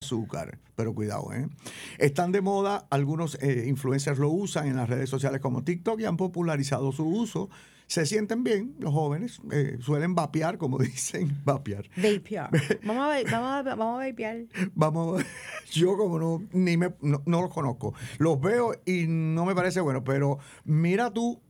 azúcar. Pero cuidado, ¿eh? Están de moda, algunos influencers lo usan en las redes sociales como TikTok y han popularizado su uso. Se sienten bien, los jóvenes, suelen vapear, como dicen, vapear. Vapear. Vamos a vapear. Vamos, yo como no los conozco, los veo y no me parece bueno, pero mira tú,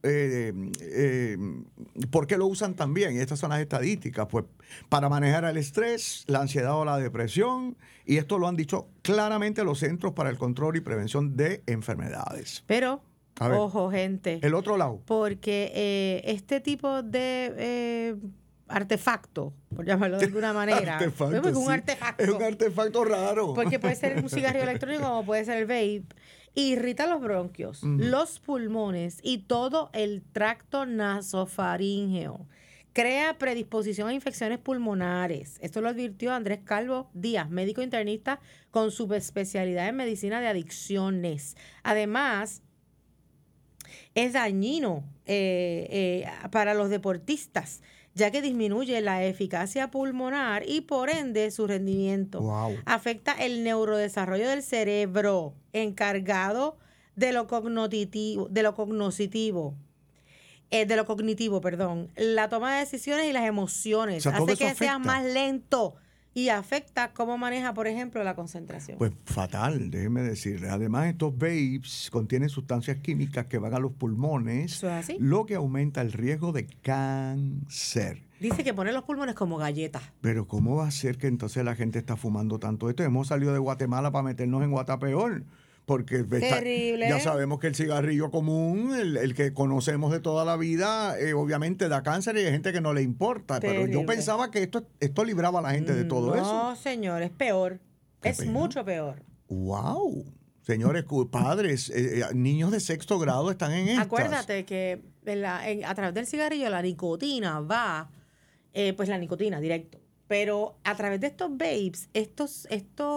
¿por qué lo usan también? Y estas son las estadísticas, pues para manejar el estrés, la ansiedad o la depresión, y esto lo han dicho claramente los Centros para el Control y Prevención de Enfermedades. Pero, A ver, ojo, gente. el otro lado. Porque este tipo de artefacto, por llamarlo de alguna manera. Artefacto, Es un sí. artefacto. Es un artefacto raro. Porque puede ser un cigarrillo electrónico como puede ser el vape. Irrita los bronquios, los pulmones y todo el tracto nasofaríngeo. Crea predisposición a infecciones pulmonares. Esto lo advirtió Andrés Calvo Díaz, médico internista con subespecialidad en medicina de adicciones. Además, es dañino para los deportistas, ya que disminuye la eficacia pulmonar y por ende su rendimiento. Wow. Afecta el neurodesarrollo del cerebro, encargado de lo cognitivo, la toma de decisiones y las emociones. O sea, todo hace eso que sea afecta. más lento y afecta cómo maneja, por ejemplo, la concentración. Pues fatal, déjeme decirle. Además, estos vapes contienen sustancias químicas que van a los pulmones, ¿Eso es así? lo que aumenta el riesgo de cáncer. Dice que pone los pulmones como galletas. Pero ¿cómo va a ser que entonces la gente está fumando tanto esto? Hemos salido de Guatemala para meternos en Guatapeor. Porque Terrible. ya sabemos que el cigarrillo común, el que conocemos de toda la vida, obviamente da cáncer y hay gente que no le importa. Terrible. Pero yo pensaba que esto libraba a la gente de todo eso. No, señor, es peor. ¿Qué Es pena? mucho peor. ¡Wow! Señores, padres, niños de sexto grado están en estas. Acuérdate que a través del cigarrillo la nicotina va, pues la nicotina directo. Pero a través de estos vapes, estos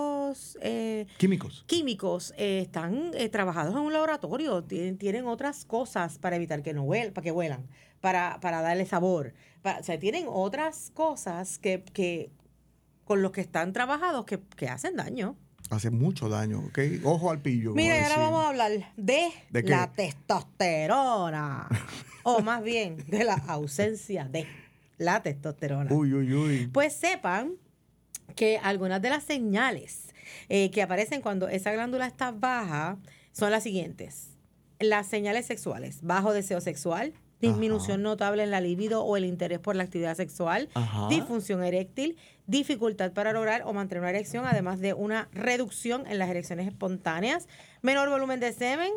Químicos. están trabajados en un laboratorio. Tienen otras cosas para evitar que no huelan, para que huelan, para darle sabor. O sea, tienen otras cosas que con los que están trabajados que hacen daño. Hace mucho daño, ¿ok? Ojo al pillo. Mira, como ahora decimos. vamos a hablar ¿De qué? la testosterona. O más bien, de la ausencia de la testosterona. Uy, uy, uy. Pues sepan que algunas de las señales que aparecen cuando esa glándula está baja son las siguientes. Las señales sexuales: bajo deseo sexual, disminución notable en la libido o el interés por la actividad sexual, Ajá. disfunción eréctil, dificultad para lograr o mantener una erección, además de una reducción en las erecciones espontáneas, menor volumen de semen,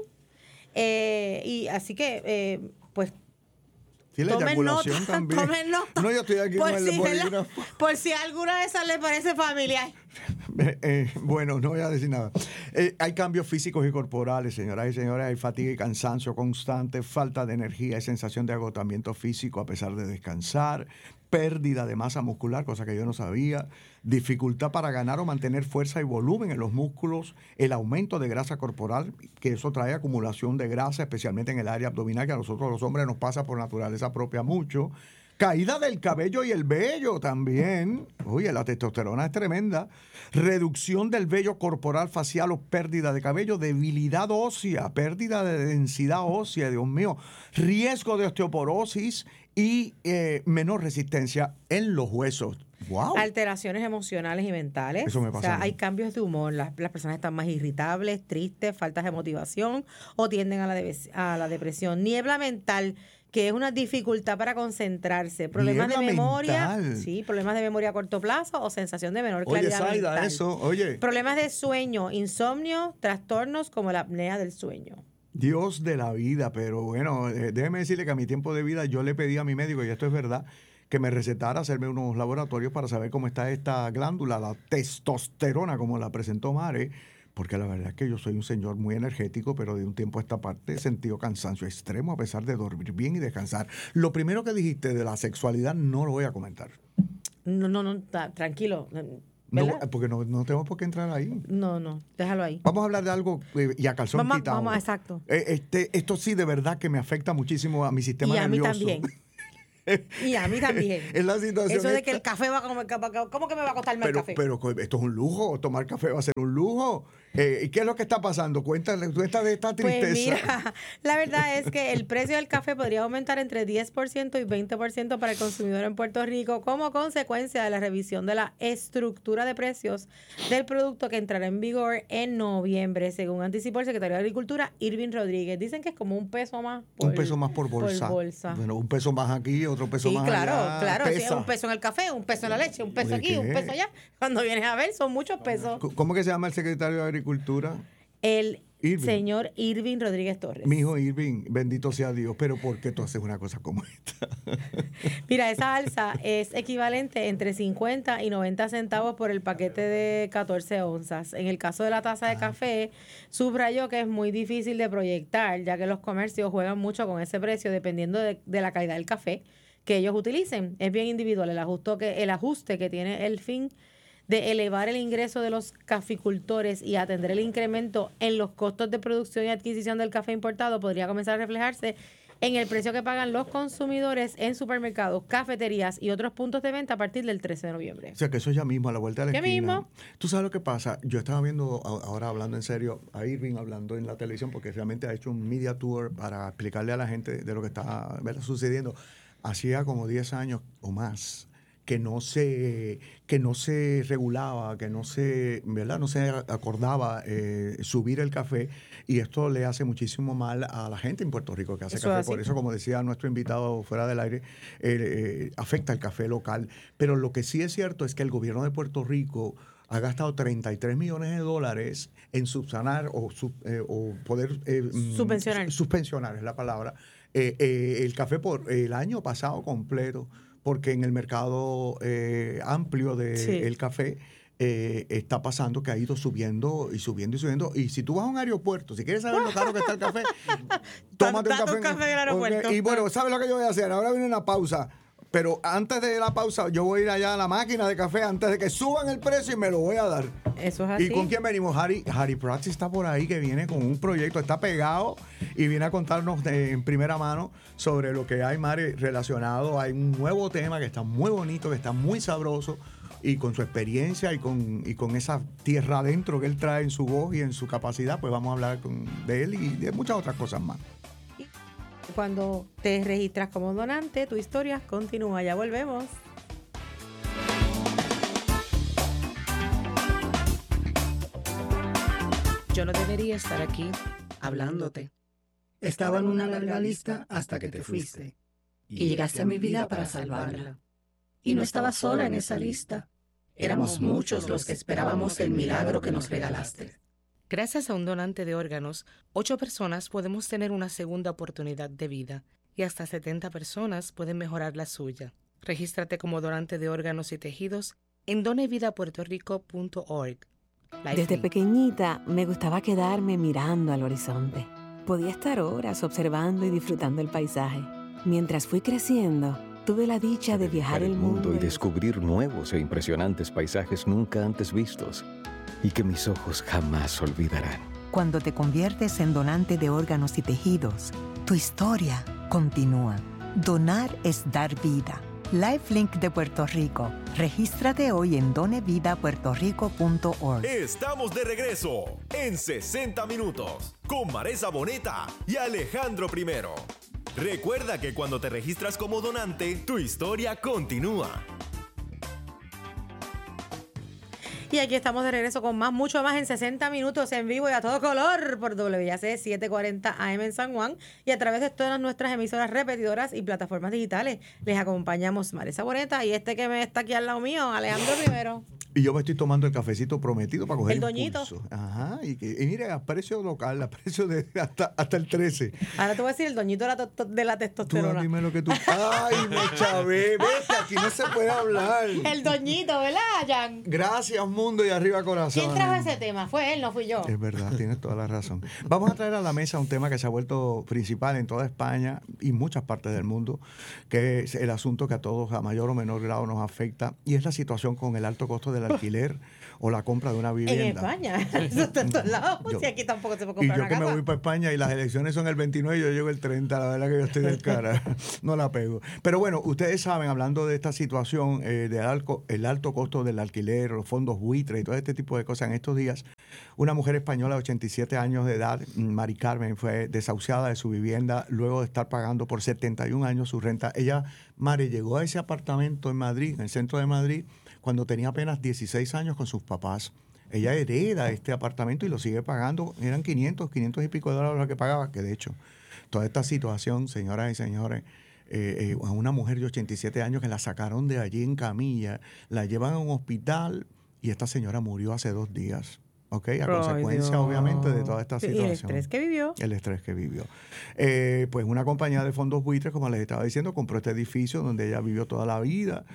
y así que, pues, Sí, la tomen eyaculación nota, también. tomen nota. No, yo estoy aquí por con el si, ¿verdad? bolígrafo. Por si alguna de esas le parece familiar. Bueno, no voy a decir nada. Hay cambios físicos y corporales, señoras y señores. Hay fatiga y cansancio constante, falta de energía y sensación de agotamiento físico a pesar de descansar, pérdida de masa muscular, cosa que yo no sabía, dificultad para ganar o mantener fuerza y volumen en los músculos, el aumento de grasa corporal, que eso trae acumulación de grasa, especialmente en el área abdominal, que a nosotros los hombres nos pasa por naturaleza propia mucho. Caída del cabello y el vello también. Oye, la testosterona es tremenda. Reducción del vello corporal facial o pérdida de cabello. Debilidad ósea, pérdida de densidad ósea, Dios mío. Riesgo de osteoporosis y menor resistencia en los huesos. ¡Wow! Alteraciones emocionales y mentales. Eso me pasa O sea, a mí. hay cambios de humor. Las personas están más irritables, tristes, faltas de motivación o tienden a la depresión. Niebla mental, que es una dificultad para concentrarse. Problemas de Niebla memoria. mental. Sí, problemas de memoria a corto plazo o sensación de menor Oye, claridad Zaida, mental. eso, oye. Problemas de sueño, insomnio, trastornos como la apnea del sueño. Dios de la vida, pero bueno, déjeme decirle que a mi tiempo de vida yo le pedí a mi médico, y esto es verdad, que me recetara hacerme unos laboratorios para saber cómo está esta glándula, la testosterona, como la presentó Mare, porque la verdad es que yo soy un señor muy energético, pero de un tiempo a esta parte he sentido cansancio extremo a pesar de dormir bien y descansar. Lo primero que dijiste de la sexualidad no lo voy a comentar. No, tranquilo. No, ¿Verdad? porque no tenemos por qué entrar ahí. No, déjalo ahí. Vamos a hablar de algo y a calzón quitado. Vamos, exacto. Esto sí de verdad que me afecta muchísimo a mi sistema Y a mí nervioso. también. Y a mí también. Es la situación. Eso de que el café va a comer, ¿cómo que me va a costar más el café? Pero esto es un lujo, tomar café va a ser un lujo. ¿Y qué es lo que está pasando? Cuéntale de esta tristeza. Pues mira, la verdad es que el precio del café podría aumentar entre 10% y 20% para el consumidor en Puerto Rico como consecuencia de la revisión de la estructura de precios del producto que entrará en vigor en noviembre, según anticipó el secretario de Agricultura, Irving Rodríguez. Dicen que es como un peso más por bolsa. Bueno, un peso más aquí, otro peso más claro, allá. Claro, pesa. sí, un peso en el café, un peso en la leche, un peso aquí, un peso allá. Cuando vienes a ver, son muchos pesos. ¿Cómo que se llama el secretario de Agricultura? El señor Irving Rodríguez Torres. Mi hijo Irving, bendito sea Dios, pero ¿por qué tú haces una cosa como esta? Mira, esa alza es equivalente entre 50 y 90 centavos por el paquete de 14 onzas. En el caso de la taza de café, subrayó que es muy difícil de proyectar, ya que los comercios juegan mucho con ese precio dependiendo de la calidad del café que ellos utilicen. Es bien individual el ajuste que tiene el fin de elevar el ingreso de los caficultores y atender el incremento en los costos de producción y adquisición del café importado podría comenzar a reflejarse en el precio que pagan los consumidores en supermercados, cafeterías y otros puntos de venta a partir del 13 de noviembre. O sea, que eso ya mismo, a la vuelta de la esquina. ¿Qué mismo? ¿Tú sabes lo que pasa? Yo estaba viendo, ahora hablando en serio, a Irving hablando en la televisión, porque realmente ha hecho un media tour para explicarle a la gente de lo que está sucediendo. Hacía como 10 años o más que no se regulaba, que no se acordaba subir el café, y esto le hace muchísimo mal a la gente en Puerto Rico que hace eso café. así. Por eso, como decía nuestro invitado fuera del aire, afecta el café local. Pero lo que sí es cierto es que el gobierno de Puerto Rico ha gastado $33 millones en subsanar o poder suspensionar es la palabra, el café por el año pasado completo, porque en el mercado amplio del café está pasando que ha ido subiendo y subiendo y subiendo. Y si tú vas a un aeropuerto, si quieres saber lo caro que está el café, tómate un café en el aeropuerto. Y bueno, ¿sabes lo que yo voy a hacer? Ahora viene una pausa. Pero antes de la pausa, yo voy a ir allá a la máquina de café antes de que suban el precio y me lo voy a dar. Eso es así. ¿Y con quién venimos? Harry Prats está por ahí, que viene con un proyecto, está pegado y viene a contarnos en primera mano sobre lo que hay, Mari, relacionado. Hay un nuevo tema que está muy bonito, que está muy sabroso, y con su experiencia y con esa tierra adentro que él trae en su voz y en su capacidad, pues vamos a hablar de él y de muchas otras cosas más. Cuando te registras como donante, tu historia continúa. Ya volvemos. Yo no debería estar aquí hablándote. Estaba en una larga lista hasta que te fuiste. Y llegaste a mi vida para salvarla. Y no estaba sola en esa lista. Éramos muchos los que esperábamos el milagro que nos regalaste. Gracias a un donante de órganos, 8 personas podemos tener una segunda oportunidad de vida y hasta 70 personas pueden mejorar la suya. Regístrate como donante de órganos y tejidos en donevidapuertorico.org. Desde pequeñita me gustaba quedarme mirando al horizonte. Podía estar horas observando y disfrutando el paisaje. Mientras fui creciendo, tuve la dicha de viajar el mundo y descubrir nuevos e impresionantes paisajes nunca antes vistos, y que mis ojos jamás olvidarán. Cuando te conviertes en donante de órganos y tejidos, tu historia continúa. Donar es dar vida. LifeLink de Puerto Rico. Regístrate hoy en donevidapuertorico.org. Estamos de regreso en 60 minutos con Maresa Boneta y Alejandro Primero. Recuerda que cuando te registras como donante, tu historia continúa. Y aquí estamos de regreso con mucho más en 60 minutos en vivo y a todo color por WIAC 740 AM en San Juan y a través de todas nuestras emisoras repetidoras y plataformas digitales. Les acompañamos Maresa Boneta y que me está aquí al lado mío, Alejandro Primero. Y yo me estoy tomando el cafecito prometido para coger el doñito. Impulso. Ajá, y mire, a precio local, a precio de hasta el 13. Ahora te voy a decir el doñito de la testosterona. Tú dime lo que tú... Ay, me chavé, vete, aquí no se puede hablar. El doñito, ¿verdad, Jan? Gracias, mundo y arriba corazón. ¿Quién trajo ese tema? Fue él, no fui yo. Es verdad, tienes toda la razón. Vamos a traer a la mesa un tema que se ha vuelto principal en toda España y muchas partes del mundo, que es el asunto que a todos a mayor o menor grado nos afecta, y es la situación con el alto costo del alquiler o la compra de una vivienda. En España, eso está en todos lados. Si aquí tampoco se puede comprar una casa. Y yo que me voy para España y las elecciones son el 29 y yo llego el 30, la verdad que yo estoy del cara, no la pego. Pero bueno, ustedes saben, hablando de esta situación, el alto costo del alquiler, los fondos buitres y todo este tipo de cosas, en estos días, una mujer española de 87 años de edad, Mari Carmen, fue desahuciada de su vivienda luego de estar pagando por 71 años su renta. Ella, Mari, llegó a ese apartamento en Madrid, en el centro de Madrid, cuando tenía apenas 16 años con sus papás. Ella hereda este apartamento y lo sigue pagando. Eran 500 y pico de dólares lo que pagaba, que de hecho, toda esta situación, señoras y señores, a una mujer de 87 años que la sacaron de allí en camilla, la llevan a un hospital y esta señora murió hace 2 días. ¿Ok? A consecuencia, Dios. obviamente, de toda esta situación. ¿Y el estrés que vivió? El estrés que vivió. Pues una compañía de fondos buitres, como les estaba diciendo, compró este edificio donde ella vivió toda la vida.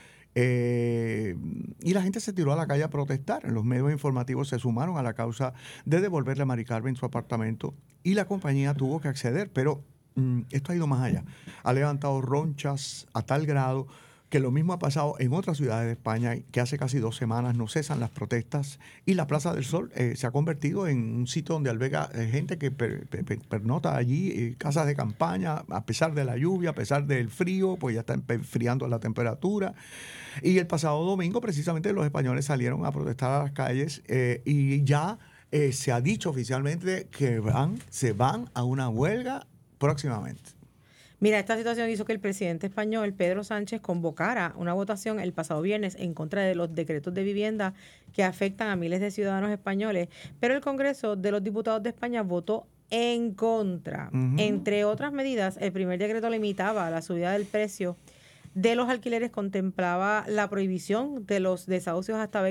Y la gente se tiró a la calle a protestar. Los medios informativos se sumaron a la causa de devolverle a Mari Carmen su apartamento y la compañía tuvo que acceder, pero esto ha ido más allá. Ha levantado ronchas a tal grado que lo mismo ha pasado en otras ciudades de España, que hace casi 2 semanas no cesan las protestas y la Plaza del Sol se ha convertido en un sitio donde alberga gente que pernota allí, casas de campaña, a pesar de la lluvia, a pesar del frío, pues ya está enfriando la temperatura. Y el pasado domingo, precisamente, los españoles salieron a protestar a las calles y ya se ha dicho oficialmente que se van a una huelga próximamente. Mira, esta situación hizo que el presidente español, Pedro Sánchez, convocara una votación el pasado viernes en contra de los decretos de vivienda que afectan a miles de ciudadanos españoles, pero el Congreso de los Diputados de España votó en contra. Entre otras medidas, el primer decreto limitaba la subida del precio de los alquileres, contemplaba la prohibición de los desahucios hasta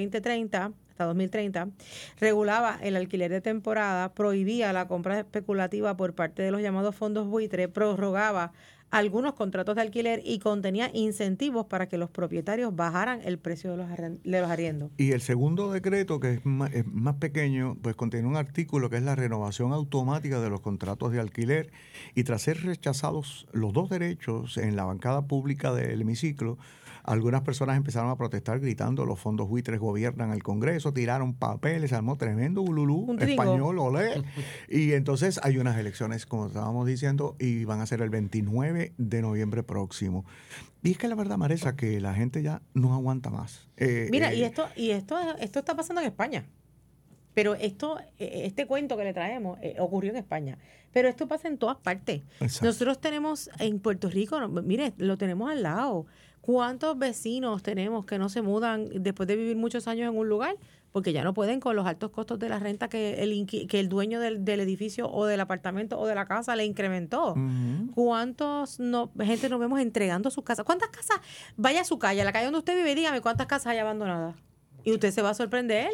2030, regulaba el alquiler de temporada, prohibía la compra especulativa por parte de los llamados fondos buitre, prorrogaba algunos contratos de alquiler y contenía incentivos para que los propietarios bajaran el precio de los arriendos. Y el segundo decreto, que es más pequeño, pues contiene un artículo que es la renovación automática de los contratos de alquiler, y tras ser rechazados los 2 derechos en la bancada pública del hemiciclo, algunas personas empezaron a protestar gritando: los fondos buitres gobiernan el Congreso, tiraron papeles, armó tremendo bululú español, olé. Y entonces hay unas elecciones, como estábamos diciendo, y van a ser el 29 de noviembre próximo. Y es que la verdad, Maresa, que la gente ya no aguanta más. Mira, y esto está pasando en España. Pero este cuento que le traemos ocurrió en España. Pero esto pasa en todas partes. Exacto. Nosotros tenemos en Puerto Rico, mire, lo tenemos al lado. ¿Cuántos vecinos tenemos que no se mudan después de vivir muchos años en un lugar? Porque ya no pueden con los altos costos de la renta que el dueño del edificio o del apartamento o de la casa le incrementó. ¿Cuántos gente nos vemos entregando sus casas? ¿Cuántas casas? Vaya a su calle, a la calle donde usted vive, dígame cuántas casas hay abandonadas. Y usted se va a sorprender.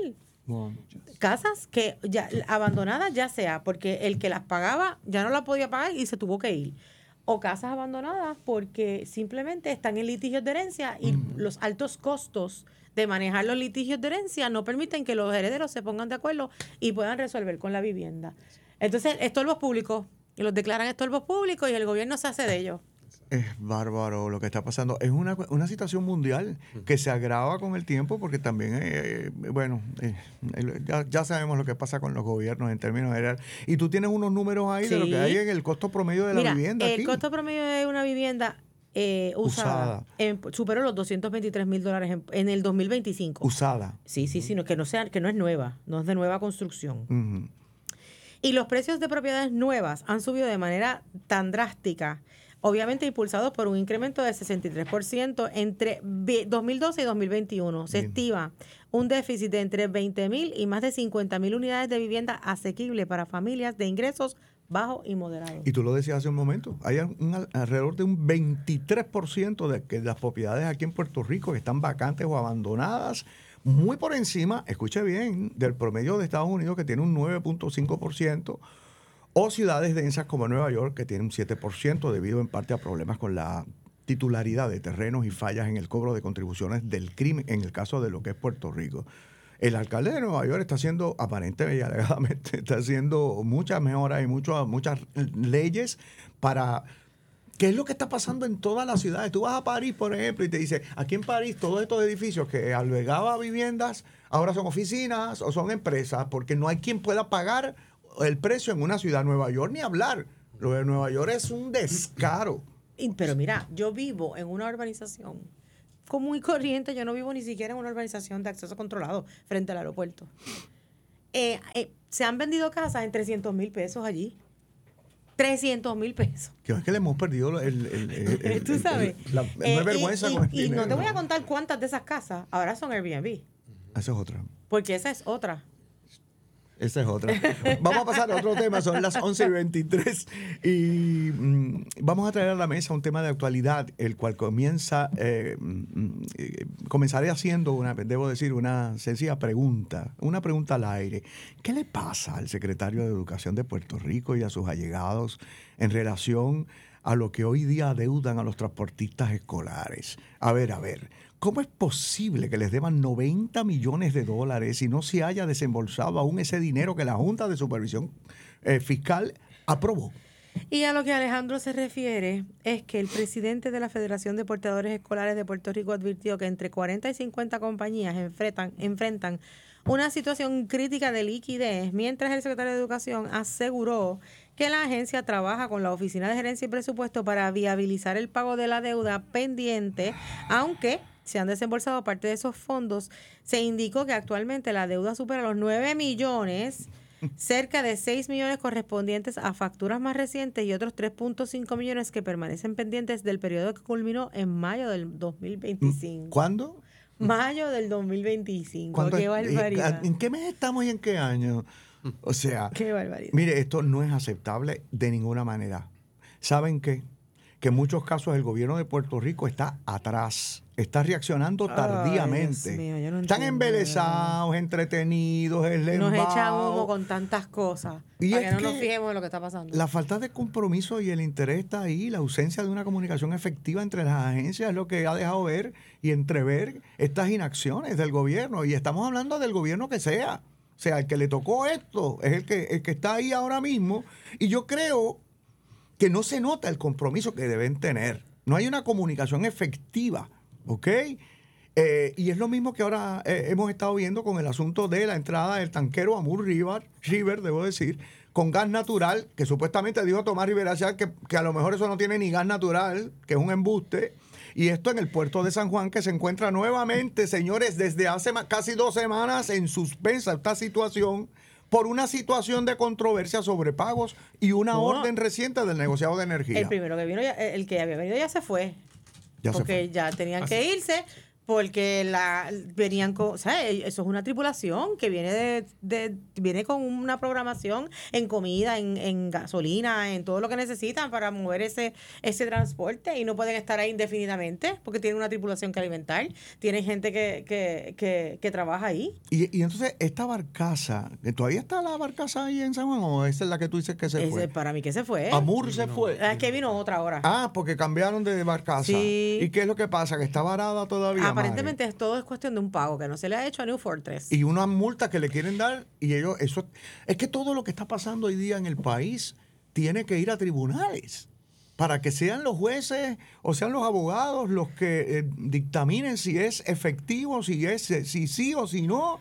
Casas que ya abandonadas, ya sea porque el que las pagaba ya no las podía pagar y se tuvo que ir, o casas abandonadas porque simplemente están en litigios de herencia y los altos costos de manejar los litigios de herencia no permiten que los herederos se pongan de acuerdo y puedan resolver con la vivienda. Entonces, estorbos públicos, los declaran estorbos públicos y el gobierno se hace de ellos. Es bárbaro lo que está pasando. Es una situación mundial que se agrava con el tiempo porque también, ya sabemos lo que pasa con los gobiernos en términos generales. Y tú tienes unos números ahí de lo que hay en el costo promedio de la vivienda. El costo promedio de una vivienda usada superó los $223,000 en el 2025. Usada. Sí, que no es nueva, no es de nueva construcción. Y los precios de propiedades nuevas han subido de manera tan drástica, obviamente impulsados por un incremento de 63% entre 2012 y 2021. Se estima un déficit de entre 20,000 y más de 50,000 unidades de vivienda asequible para familias de ingresos bajos y moderados. Y tú lo decías hace un momento, hay alrededor de un 23% de las propiedades aquí en Puerto Rico que están vacantes o abandonadas, muy por encima, escuche bien, del promedio de Estados Unidos, que tiene un 9.5%, o ciudades densas como Nueva York, que tiene un 7%, debido en parte a problemas con la titularidad de terrenos y fallas en el cobro de contribuciones del crimen, en el caso de lo que es Puerto Rico. el alcalde de Nueva York está haciendo, aparentemente y alegadamente, está haciendo muchas mejoras y muchas leyes para... ¿Qué es lo que está pasando en todas las ciudades? Tú vas a París, por ejemplo, y te dice, aquí en París todos estos edificios que albergaban viviendas ahora son oficinas o son empresas, porque no hay quien pueda pagar el precio en una ciudad. Nueva York ni hablar. Lo de Nueva York es un descaro. Pero mira, yo vivo en una urbanización común y corriente. Yo no vivo ni siquiera en una urbanización de acceso controlado frente al aeropuerto. Se han vendido casas en $300,000 allí. $300,000. Que es que le hemos perdido tú sabes. No es vergüenza con el y dinero. no te voy a contar cuántas de esas casas ahora son Airbnb. Esa es otra. Porque esa es otra. Esa es otra. Vamos a pasar a otro tema, son las 11:23 y vamos a traer a la mesa un tema de actualidad, el cual comenzaré haciendo una sencilla pregunta, una pregunta al aire. ¿Qué le pasa al secretario de Educación de Puerto Rico y a sus allegados en relación a lo que hoy día adeudan a los transportistas escolares? A ver. ¿Cómo es posible que les deban $90 millones y no se haya desembolsado aún ese dinero que la Junta de Supervisión Fiscal aprobó? Y a lo que Alejandro se refiere es que el presidente de la Federación de Portadores Escolares de Puerto Rico advirtió que entre 40 y 50 compañías enfrentan una situación crítica de liquidez, mientras el secretario de Educación aseguró que la agencia trabaja con la Oficina de Gerencia y Presupuesto para viabilizar el pago de la deuda pendiente, aunque se han desembolsado parte de esos fondos. Se indicó que actualmente la deuda supera los 9 millones, cerca de 6 millones correspondientes a facturas más recientes y otros 3.5 millones que permanecen pendientes del periodo que culminó en mayo del 2025. ¿Cuándo? Mayo del 2025. ¡Qué barbaridad! ¿En qué mes estamos y en qué año? O sea, ¡Qué barbaridad! Mire, esto no es aceptable de ninguna manera. ¿Saben qué? Que en muchos casos el gobierno de Puerto Rico está atrás, está reaccionando tardíamente. Ay, Dios mío, yo no están entiendo, embelesados, entretenidos, nos echan humo con tantas cosas y para es que no nos fijemos en lo que está pasando. La falta de compromiso y el interés está ahí, la ausencia de una comunicación efectiva entre las agencias es lo que ha dejado ver y entrever estas inacciones del gobierno. Y estamos hablando del gobierno que sea. O sea, el que le tocó esto es el que está ahí ahora mismo. Y yo creo que no se nota el compromiso que deben tener. No hay una comunicación efectiva, ¿ok? Y es lo mismo que ahora hemos estado viendo con el asunto de la entrada del tanquero Amur River, debo decir, con gas natural, que supuestamente dijo Tomás Rivera que a lo mejor eso no tiene ni gas natural, que es un embuste. Y esto en el puerto de San Juan, que se encuentra nuevamente, señores, desde hace casi 2 semanas en suspensa esta situación, por una situación de controversia sobre pagos y una orden reciente del negociado de energía. El primero que vino, el que había venido ya se fue. Ya tenían que irse porque venían con, o sea, eso es una tripulación que viene con una programación en comida, en gasolina, en todo lo que necesitan para mover ese transporte, y no pueden estar ahí indefinidamente porque tienen una tripulación que alimentar, tienen gente que trabaja ahí. Y entonces esta barcaza, ¿todavía está la barcaza ahí en San Juan o esa es la que tú dices que se fue? Para mí que se fue. Amur se fue. Es que vino otra ahora. Porque cambiaron de barcaza. Sí. ¿Y qué es lo que pasa? Que está varada todavía. Aparentemente todo es cuestión de un pago que no se le ha hecho a New Fortress. Y una multa que le quieren dar, y ellos, eso es que todo lo que está pasando hoy día en el país tiene que ir a tribunales para que sean los jueces o sean los abogados los que dictaminen si es efectivo, si sí o si no.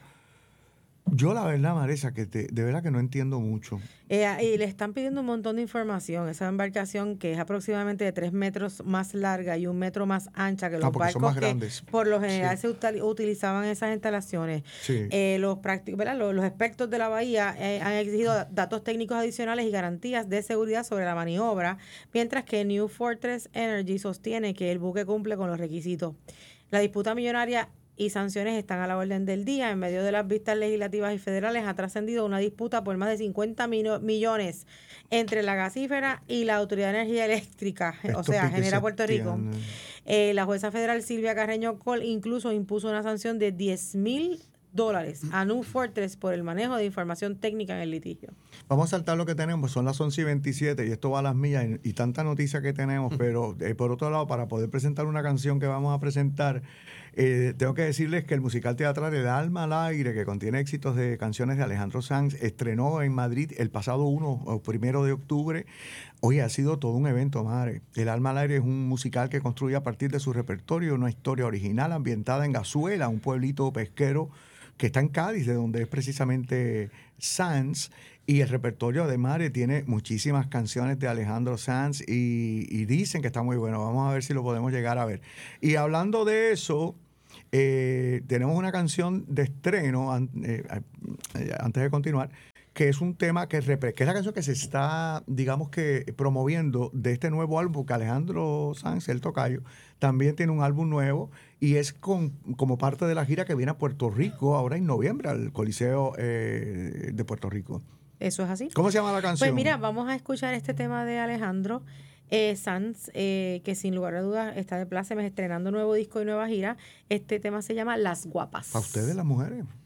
Yo la verdad, Marisa, que de verdad que no entiendo mucho. Y le están pidiendo un montón de información. Esa embarcación, que es aproximadamente de 3 metros más larga y 1 metro más ancha que los barcos que por lo general se utilizaban en esas instalaciones. Sí. Los expertos de la bahía han exigido datos técnicos adicionales y garantías de seguridad sobre la maniobra, mientras que New Fortress Energy sostiene que el buque cumple con los requisitos. La disputa millonaria y sanciones están a la orden del día. En medio de las vistas legislativas y federales ha trascendido una disputa por más de 50 millones entre la gasífera y la Autoridad de Energía Eléctrica, Genera Puerto Rico. La jueza federal Silvia Carreño Cole incluso impuso una sanción de $10,000 a New Fortress por el manejo de información técnica en el litigio. Vamos a saltar lo que tenemos, son las 11:27 y esto va a las millas y tanta noticia que tenemos, pero por otro lado, para poder presentar una canción que vamos a presentar, Tengo que decirles que el musical teatral El alma al aire, que contiene éxitos de canciones de Alejandro Sanz, estrenó en Madrid el pasado 1 de octubre. Oye, ha sido todo un evento, madre. El alma al aire es un musical que construye a partir de su repertorio una historia original ambientada en Azuela, un pueblito pesquero que está en Cádiz, de donde es precisamente Sanz. Y el repertorio de Mare tiene muchísimas canciones de Alejandro Sanz y dicen que está muy bueno. Vamos a ver si lo podemos llegar a ver. Y hablando de eso, tenemos una canción de estreno, antes de continuar, que es un tema que es la canción que se está, digamos que, promoviendo de este nuevo álbum que Alejandro Sanz, el tocayo, también tiene un álbum nuevo y es como parte de la gira que viene a Puerto Rico ahora en noviembre, al Coliseo de Puerto Rico. Eso es así. ¿Cómo se llama la canción? Pues mira, vamos a escuchar este tema de Alejandro Sanz, que sin lugar a dudas está de plácemes, estrenando nuevo disco y nueva gira. Este tema se llama Las Guapas. ¿Para ustedes las mujeres?